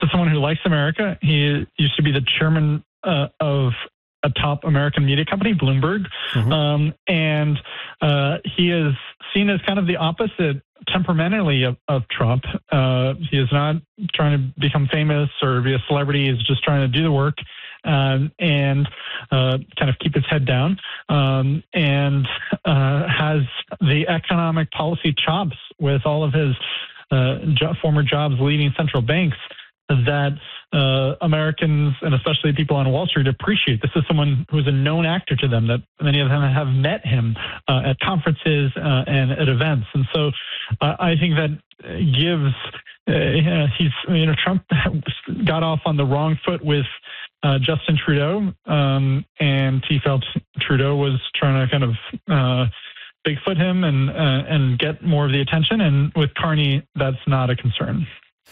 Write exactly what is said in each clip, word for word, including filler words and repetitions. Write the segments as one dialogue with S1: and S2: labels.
S1: someone who likes America. He used to be the chairman uh, of a top American media company, Bloomberg. Mm-hmm. Um, and uh, he is seen as kind of the opposite temperamentally of, of Trump. Uh, he is not trying to become famous or be a celebrity. He's just trying to do the work um, and uh, kind of keep his head down um, and uh, has the economic policy chops with all of his uh, jo- former jobs leading central banks that uh, Americans and especially people on Wall Street appreciate. This is someone who is a known actor to them, that many of them have met him uh, at conferences uh, and at events. And so uh, I think that gives, uh, he's, you know, Trump got off on the wrong foot with uh, Justin Trudeau, um, and he felt Trudeau was trying to kind of uh, Bigfoot him and, uh, and get more of the attention. And with Carney, that's not a concern.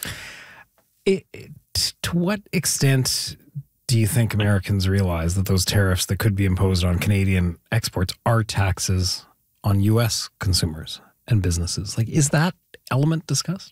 S2: It, it, to what extent do you think Americans realize that those tariffs that could be imposed on Canadian exports are taxes on U S consumers and businesses? Like, is that element discussed?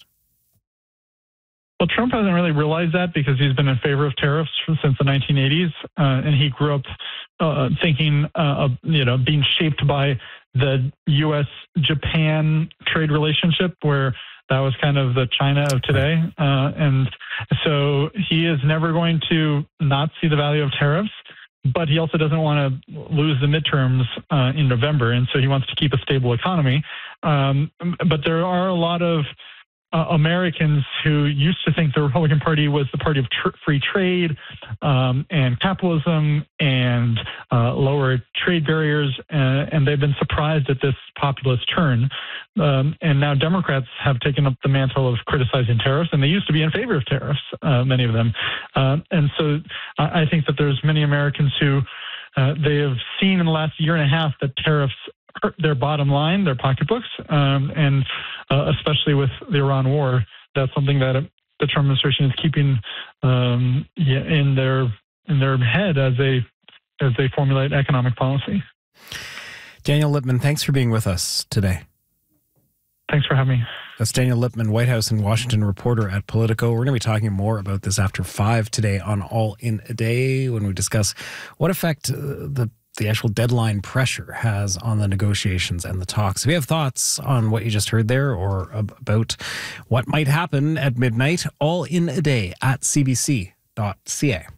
S1: Well, Trump hasn't really realized that because he's been in favor of tariffs since the nineteen eighties, uh, and he grew up uh, thinking, uh, of, you know, being shaped by the U S Japan trade relationship, where that was kind of the China of today. Uh, and so he is never going to not see the value of tariffs, but he also doesn't want to lose the midterms uh, in November. And so he wants to keep a stable economy. Um, but there are a lot of uh, Americans who used to think the Republican Party was the party of tr- free trade um, and capitalism and uh, lower trade barriers. Uh, and they've been surprised at this populist turn. Um, and now Democrats have taken up the mantle of criticizing tariffs, and they used to be in favor of tariffs, uh, many of them. Uh, and so I, I think that there's many Americans who uh, they have seen in the last year and a half that tariffs hurt their bottom line, their pocketbooks, um, and uh, especially with the Iran war, that's something that the Trump administration is keeping um, yeah, in their in their head as they as they formulate economic policy.
S2: Daniel Lippman, thanks for being with us today.
S1: Thanks for having me.
S2: That's Daniel Lippman, White House and Washington reporter at Politico. We're going to be talking more about this after five today on All in a Day, when we discuss what effect uh, the the actual deadline pressure has on the negotiations and the talks. If you have thoughts on what you just heard there or about what might happen at midnight, All in a Day at c b c dot c a.